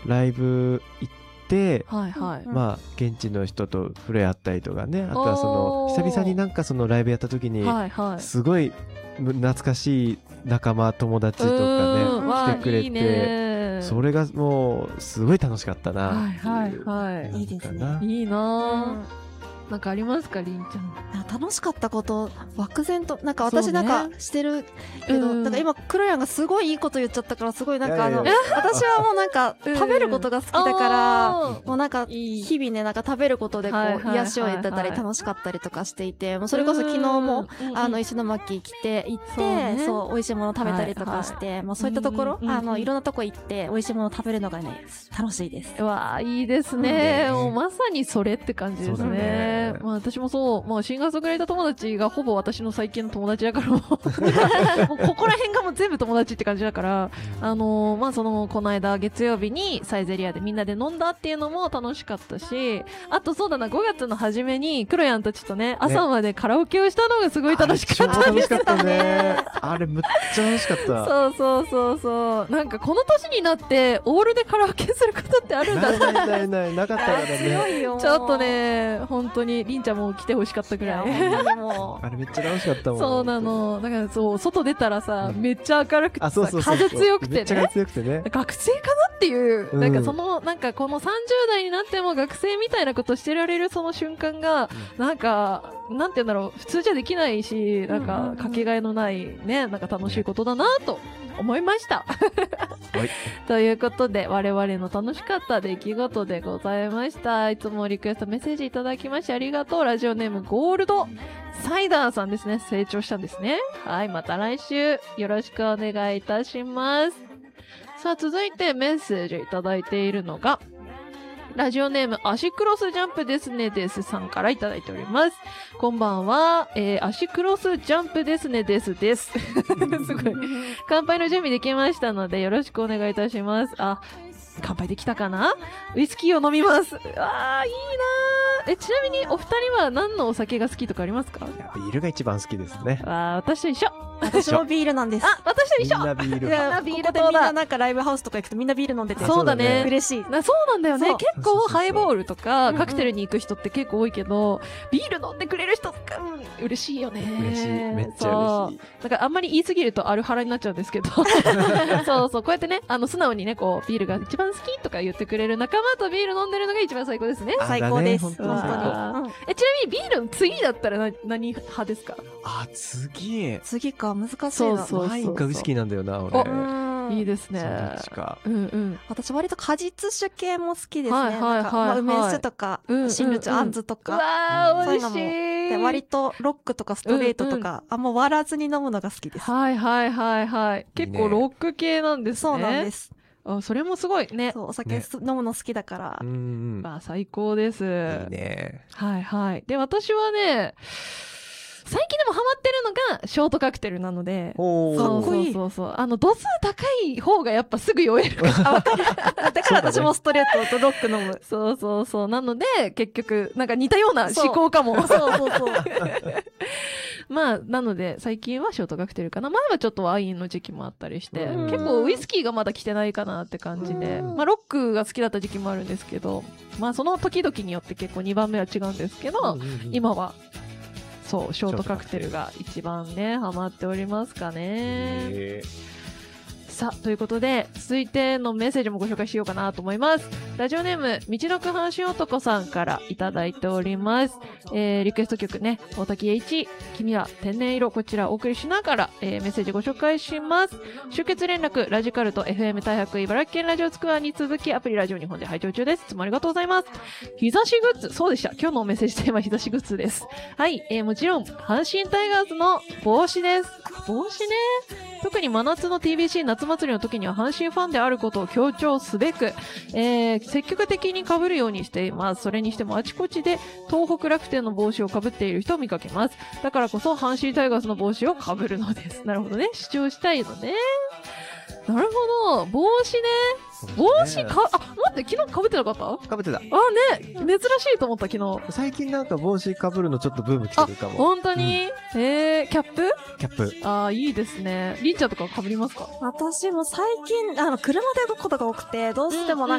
ライブ行って、 はいはい。 まあ現地の人と触れ合ったりとかね、あとはその久々になんかそのライブやった時に、すごい懐かしい仲間友達とかね来てくれて、それがもうすごい楽しかったな。 はいはいはい。 いいですね。 いいな。なんかありますか、りんちゃん。 楽しかったこと漠然となんか私なんかしてるけど、なんか今クロヤンがすごいいいこと言っちゃったから、すごいなんか私はもうなんか食べることが好きだから、もうなんか日々ねなんか食べることでこう癒しを得てたり楽しかったりとかしていて、もうそれこそ昨日も石巻来て行ってそう美味しいもの食べたりとかして、もうそういったところいろんなとこ行って美味しいもの食べるのがね楽しいです。 わあいいですね。もうまさにそれって感じですね。まあ私もそう、まあシンガーソングライター友達がほぼ私の最近の友達だからもうここら辺がもう全部友達って感じだから、まあそのこの間月曜日にサイゼリアでみんなで飲んだっていうのも楽しかったし、あとそうだな、5月の初めにクロヤンたちとね朝までカラオケをしたのがすごい楽しかったです。 楽しかったね。あれむっちゃ楽しかった。 そうそうそうそう。なんかこの年になってオールでカラオケすることってあるんだね。ないなかったからね。 ちょっとね本当にりんちゃんも来てほしかったぐらい。 あれめっちゃ楽しかったもん。 そうなの。だからそう外出たらさ、めっちゃ明るくてさ、風強くてね。 めっちゃ風強くてね。 学生かなっていう、なんかそのなんかこの30代になっても学生みたいなことしてられるその瞬間が、なんかなんて言うんだろう、普通じゃできないし、なんかかけがえのないね、なんか楽しいことだなと思いました。ということで我々の楽しかった出来事でございました。いつもリクエストメッセージいただきましてありがとう。ラジオネームゴールドサイダーさんですね。成長したんですね。はい、また来週よろしくお願いいたします。さあ続いてメッセージいただいているのがラジオネームアシクロスジャンプですねですさんからいただいております。こんばんは、アシクロスジャンプですねですすごい乾杯の準備できましたのでよろしくお願いいたします。あ、乾杯できたかな。ウイスキーを飲みます。あーいいなー。ちなみにお二人は何のお酒が好きとかありますか。 ビールが一番好きですね。 私と一緒。 私もビールなんです。 あ、私と一緒。 みんなビール。 いや、ビールでみんななんかライブハウスとか行くとみんなビール飲んでて。 そうだね。 嬉しい。 そうなんだよね。結構ハイボールとかカクテルに行く人って結構多いけど、ビール飲んでくれる人嬉しいよね。 嬉しい。めっちゃ嬉しい。 だからあんまり言いすぎるとアルハラになっちゃうんですけど。そうそう、こうやってね、素直にね、こう、ビールが一番好きとか言ってくれる仲間とビール飲んでるのが一番最高ですね。 最高です。 本当に。 ちなみにビールの次だったら何派ですか。 次か、難しいな。 そうワインかウイスキーなんだよな、俺。 いいですね。 私割と果実酒系も好きですね。 はい。 梅酒とか、新ルチあんずとか。 わー、美味しい。 割とロックとかストレートとか、あんま割らずに飲むのが好きです。 はい。結構ロック系なんですね。 そうなんです。 それもすごいね。 そう、お酒飲むの好きだから。 まあ最高です。いいね。 はい。で、私はね、最近でもハマってるのがショートカクテルなので、そう度数高い方がやっぱすぐ酔える。 だから私もストレートとロック飲む。 そうなので結局なんか似たような思考かも。そうまあなので最近はショートカクテルかな。前はちょっとワインの時期もあったりして、結構ウイスキーがまだ来てないかなって感じで、まあロックが好きだった時期もあるんですけど、まあその時々によって結構2番目は違うんですけど、今はそうショートカクテルが一番ねハマっておりますかね。さあということで続いてのメッセージもご紹介しようかなと思います。ラジオネーム道のく阪神男さんからいただいております。リクエスト曲ね、大滝栄一君は天然色、こちらお送りしながら、メッセージご紹介します。集結連絡ラジカルト FM 大白茨城県ラジオスクエアに続きアプリラジオ日本で配聴中です。いつもありがとうございます。日差しグッズ、そうでした、今日のメッセージテーマ日差しグッズです。はい、もちろん阪神タイガースの帽子です。帽子ね、特に真夏の TBC 夏祭りの時には阪神ファンであることを強調すべく、積極的に被るようにしています。それにしてもあちこちで東北楽天の帽子を被っている人を見かけます。だからこそ阪神タイガースの帽子を被るのです。なるほどね、主張したいのね。なるほど、帽子ね。帽子待って、昨日被ってなかった？ 被ってた。 ね、珍しいと思った。昨日最近なんか帽子被るのちょっとブーム来てるかも。 本当に、キャップいいですね。りんちゃんとか被りますか？ 私も最近車で動くことが多くて、どうしてもなん